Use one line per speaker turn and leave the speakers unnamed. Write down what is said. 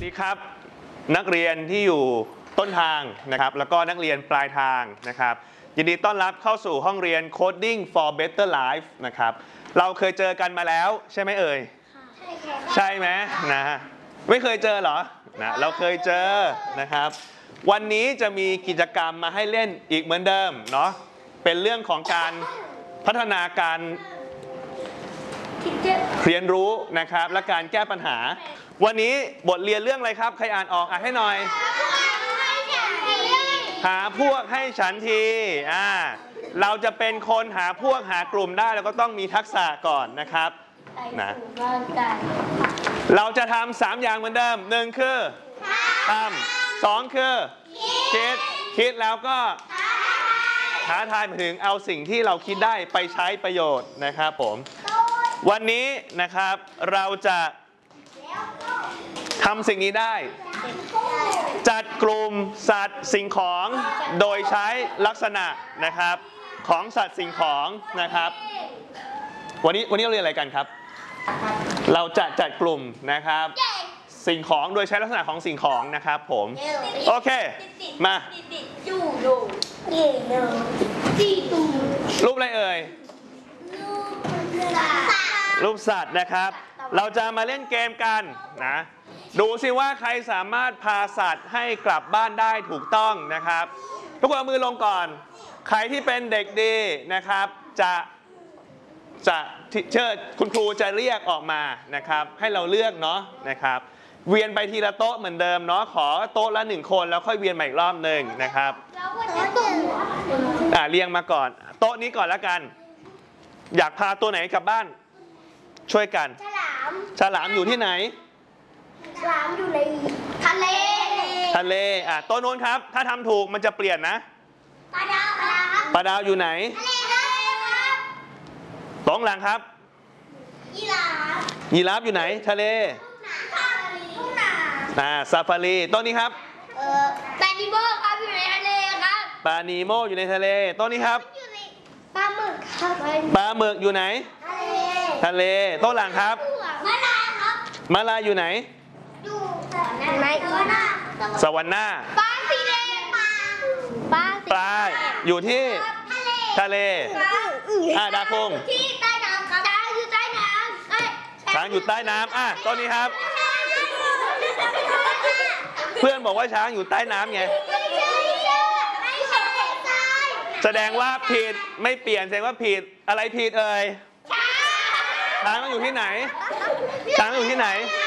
ดีครับนักเรียนที่อยู่ต้นทางนะครับแล้วก็นักเรียนปลายทางนะครับยินดีต้อนรับเข้าสู่ห้องเรียน Coding for Better Life นะครับเราเคยเจอกันมาแล้วใช่ไหมเอ่ยใช่ไหมนะไม่เคยเจอเหรอนะเราเคยเจอนะครับวันนี้จะมีกิจกรรมมาให้เล่นอีกเหมือนเดิมเนาะเป็นเรื่องของการพัฒนาการเรียนรู้นะครับและการแก้ปัญหาวันนี้บทเรียนเรื่องอะไรครับใครอ่านออกอ่านให้หน่อยหาพวกให้ฉันทีเราจะเป็นคนหาพวกหากลุ่มได้เราก็ต้องมีทักษะก่อนนะครับนะเราจะทำ3อย่างเหมือนเดิม1คือทำ2คือคิดแล้วก็ท้าทายถึงเอาสิ่งที่เราคิดได้ไปใช้ประโยชน์นะครับผมวันนี้นะครับเราจะทำสิ่งนี้ได้จัดกลุ่มสัตว์สิ่งของโดยใช้ลักษณะนะครับของสัตว์สิ่งของนะครับวันนี้เราเรียนอะไรกันครับเราจะจัดกลุ่มนะครับสิ่งของโดยใช้ลักษณะของสิ่งของนะครับผมโอเคมารูปอะไรเอ่ยรูปสัตว์นะครับเราจะมาเล่นเกมกันนะดูสิว่าใครสามารถพาสัตว์ให้กลับบ้านได้ถูกต้องนะครับทุกคนเอามือลงก่อนใครที่เป็นเด็กดีนะครับจะเชิญคุณครูจะเรียกออกมานะครับให้เราเลือกเนาะนะครับเวียนไปทีละโต๊ะเหมือนเดิมเนาะขอโต๊ะละ1คนแล้วค่อยเวียนมาอีกรอบหนึ่งนะครับเรียงมาก่อนโต๊ะนี้ก่อนแล้วกันอยากพาตัวไหนกลับบ้านช่วยกันฉลามอยู่ที่ไหนฉลามอยู่ในทะเลโต๊ะโน้นครับถ้าทำถูกมันจะเปลี่ยนนะปลาดาวอยู่ไหนตรงหลังครับยีราฟอยู่ไหนทะเลซาฟารีต้นนี้ครับปลานีโมครับอยู่ในทะเลครับปลานีโมอยู่ในทะเลต้นนี้ครับปลาหมึกครับปลาหมึกอยู่ไหนทะเลต้นหลังครับมะลาครับมะลาอยู่ไหนอยู่สวรรค์หน้าปลาสีแดงปลาอยู่ที่ทะเลดาคงที่ใต้น้ำครับช้างอยู่ใต้น้ำช้างอยู่ใต้น้ำต้นนี้ครับเพื่อนบอกว่าช้างอยู่ใต้น้ำไงแสดงว่าผิดไม่เปลี่ยนแสดงว่าผิดอะไรผิดเอ่ยช้างมันอยู่ที่ไหนช้างอยู่ที่ไหน